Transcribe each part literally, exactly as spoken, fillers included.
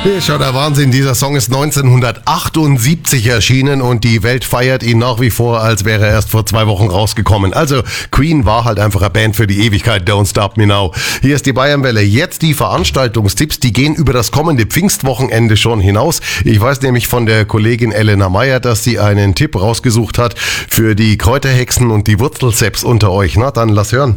Ist schon der Wahnsinn. Dieser Song ist neunzehnhundertachtundsiebzig erschienen und die Welt feiert ihn nach wie vor, als wäre er erst vor zwei Wochen rausgekommen. Also Queen war halt einfach eine Band für die Ewigkeit. Don't Stop Me Now. Hier ist die Bayernwelle. Jetzt die Veranstaltungstipps. Die gehen über das kommende Pfingstwochenende schon hinaus. Ich weiß nämlich von der Kollegin Elena Meyer, dass sie einen Tipp rausgesucht hat für die Kräuterhexen und die Wurzelseps unter euch. Na, dann lass hören.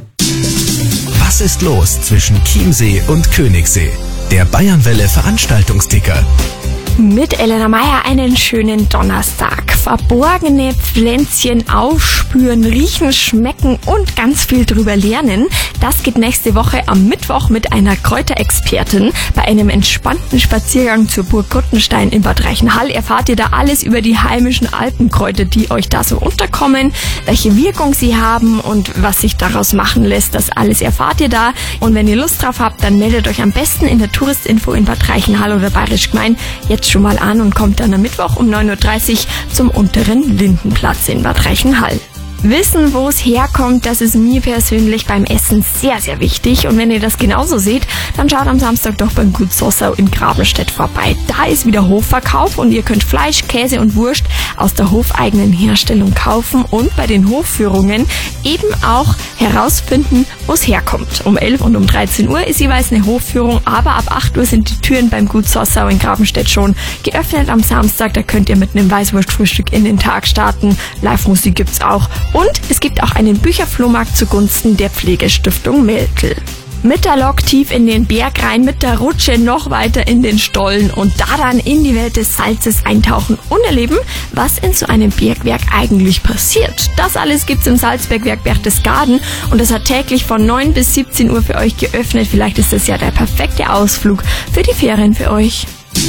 Was ist los zwischen Chiemsee und Königssee? Der Bayernwelle Veranstaltungsticker. Mit Elena Meyer einen schönen Donnerstag. Verborgene Pflänzchen aufspüren, riechen, schmecken und ganz viel drüber lernen. Das geht nächste Woche am Mittwoch mit einer Kräuterexpertin. Bei einem entspannten Spaziergang zur Burg Guttenstein in Bad Reichenhall erfahrt ihr da alles über die heimischen Alpenkräuter, die euch da so unterkommen, welche Wirkung sie haben und was sich daraus machen lässt. Das alles erfahrt ihr da. Und wenn ihr Lust drauf habt, dann meldet euch am besten in der Touristinfo in Bad Reichenhall oder Bayerisch Gmein jetzt schon mal an und kommt dann am Mittwoch um neun Uhr dreißig zum unteren Lindenplatz in Bad Reichenhall. Wissen, wo es herkommt, das ist mir persönlich beim Essen sehr, sehr wichtig. Und wenn ihr das genauso seht, dann schaut am Samstag doch beim Gut Sossau in Grabenstedt vorbei. Da ist wieder Hofverkauf und ihr könnt Fleisch, Käse und Wurst aus der hofeigenen Herstellung kaufen und bei den Hofführungen eben auch herausfinden, wo es herkommt. Um elf und um dreizehn Uhr ist jeweils eine Hofführung, aber ab acht Uhr sind die Türen beim Gut Sossau in Grabenstedt schon geöffnet am Samstag. Da könnt ihr mit einem Weißwurstfrühstück in den Tag starten. Live-Musik gibt's auch. Und es gibt auch einen Bücherflohmarkt zugunsten der Pflegestiftung Melkel. Mit der Lok tief in den Berg rein, mit der Rutsche noch weiter in den Stollen und da dann in die Welt des Salzes eintauchen und erleben, was in so einem Bergwerk eigentlich passiert. Das alles gibt's im Salzbergwerk Berchtesgaden und das hat täglich von neun bis siebzehn Uhr für euch geöffnet. Vielleicht ist das ja der perfekte Ausflug für die Ferien für euch.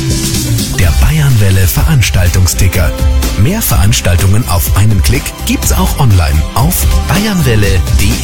Der Bayernwelle Veranstaltungsticker. Mehr Veranstaltungen auf einen Klick gibt's auch online auf bayernwelle punkt de.